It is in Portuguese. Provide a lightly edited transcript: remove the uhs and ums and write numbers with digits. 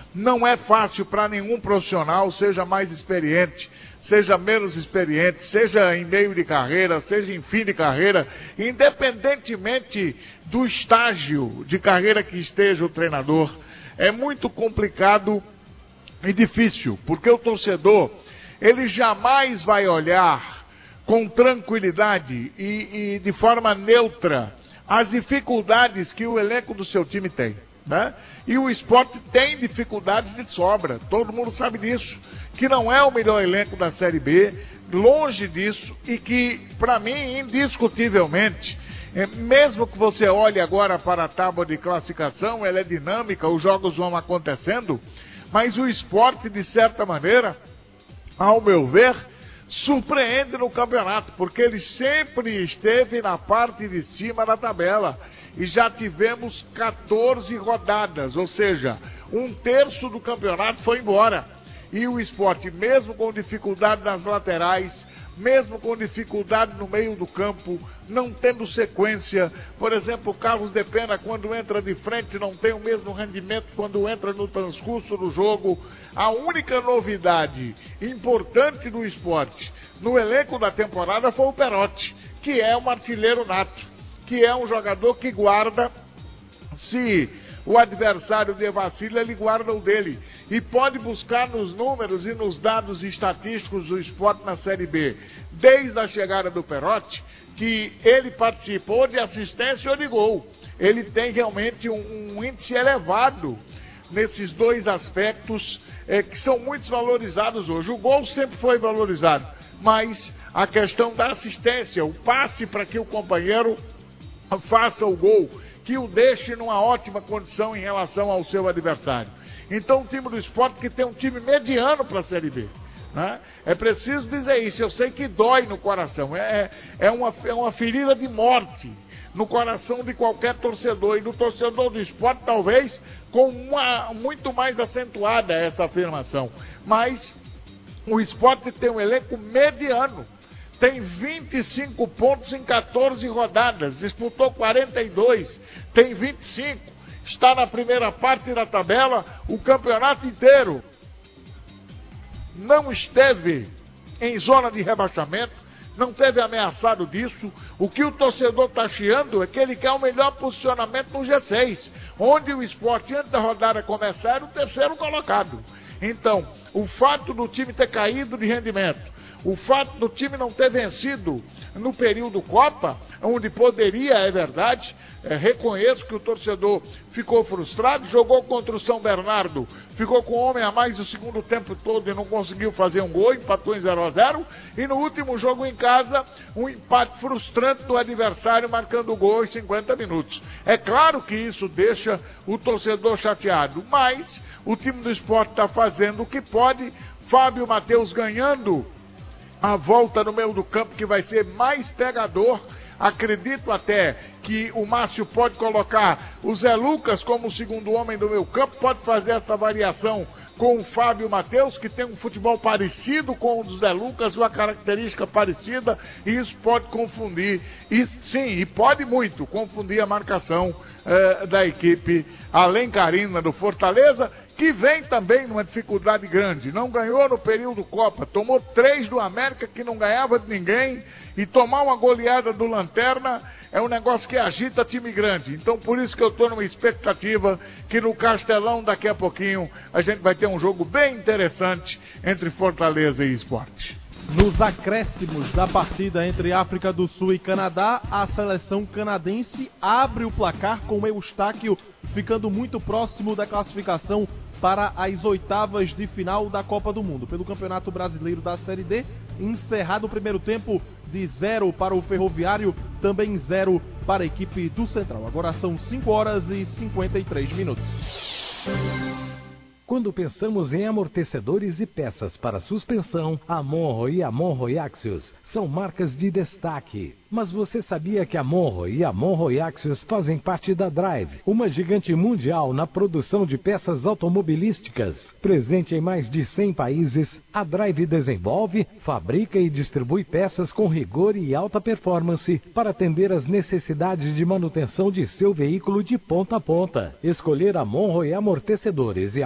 Não é fácil para nenhum profissional, seja mais experiente, seja menos experiente, seja em meio de carreira, seja em fim de carreira, independentemente do estágio de carreira que esteja o treinador, é muito complicado e difícil, porque o torcedor, ele jamais vai olhar com tranquilidade e de forma neutra as dificuldades que o elenco do seu time tem, né? E o Sport tem dificuldades de sobra, todo mundo sabe disso, que não é o melhor elenco da Série B, longe disso, e que, para mim, indiscutivelmente, mesmo que você olhe agora para a tábua de classificação, ela é dinâmica, os jogos vão acontecendo, mas o Sport, de certa maneira, ao meu ver, surpreende no campeonato, porque ele sempre esteve na parte de cima da tabela, e já tivemos 14 rodadas, ou seja, 1/3 do campeonato foi embora, e o Sport, mesmo com dificuldade nas laterais, mesmo com dificuldade no meio do campo, não tendo sequência, por exemplo, o Carlos de Pena, quando entra de frente, não tem o mesmo rendimento quando entra no transcurso do jogo. A única novidade importante do Sport no elenco da temporada foi o Perotti, que é um artilheiro nato, que é um jogador que guarda, se o adversário de vacila, ele guarda o dele. E pode buscar nos números e nos dados estatísticos do Sport na Série B, desde a chegada do Perotti, que ele participou de assistência ou de gol. Ele tem realmente um índice elevado nesses dois aspectos que são muito valorizados hoje. O gol sempre foi valorizado, mas a questão da assistência, o passe para que o companheiro faça o gol, que o deixe numa ótima condição em relação ao seu adversário. Então o time do Sport, que tem um time mediano para a Série B, né? É preciso dizer isso, eu sei que dói no coração, é uma ferida de morte no coração de qualquer torcedor, e do torcedor do Sport talvez com muito mais acentuada essa afirmação, mas o Sport tem um elenco mediano, tem 25 pontos em 14 rodadas, disputou 42, tem 25, está na primeira parte da tabela, o campeonato inteiro não esteve em zona de rebaixamento, não teve ameaçado disso. O que o torcedor está chiando é que ele quer o melhor posicionamento no G6, onde o Sport, antes da rodada começar, era o terceiro colocado. Então, o fato do time ter caído de rendimento, o fato do time não ter vencido no período Copa, onde poderia, é verdade, reconheço que o torcedor ficou frustrado, jogou contra o São Bernardo, ficou com um homem a mais o segundo tempo todo e não conseguiu fazer um gol, empatou em 0-0, e no último jogo em casa, um empate frustrante do adversário marcando o gol em 50 minutos. É claro que isso deixa o torcedor chateado, mas o time do Sport está fazendo o que pode. Fábio Matheus ganhando a volta no meio do campo, que vai ser mais pegador. Acredito até que o Márcio pode colocar o Zé Lucas como o segundo homem do meio campo, pode fazer essa variação com o Fábio Matheus, que tem um futebol parecido com o do Zé Lucas, uma característica parecida, e isso pode confundir, e sim, e pode muito confundir a marcação da equipe alencarina do Fortaleza, que vem também numa dificuldade grande, não ganhou no período Copa, tomou 3 do América, que não ganhava de ninguém, e tomar uma goleada do Lanterna é um negócio que agita time grande. Então por isso que eu estou numa expectativa que no Castelão daqui a pouquinho a gente vai ter um jogo bem interessante entre Fortaleza e Sport. Nos acréscimos da partida entre África do Sul e Canadá, a seleção canadense abre o placar com o Eustáquio ficando muito próximo da classificação para as oitavas de final da Copa do Mundo. Pelo Campeonato Brasileiro da Série D, encerrado o primeiro tempo de 0 para o Ferroviário, também 0 para a equipe do Central. Agora são 5h53. Quando pensamos em amortecedores e peças para suspensão, a Monro e a Monro Axios são marcas de destaque. Mas você sabia que a Monro e a Monro Axios fazem parte da Drive, uma gigante mundial na produção de peças automobilísticas? Presente em mais de 100 países, a Drive desenvolve, fabrica e distribui peças com rigor e alta performance para atender às necessidades de manutenção de seu veículo de ponta a ponta. Escolher a Monro e amortecedores e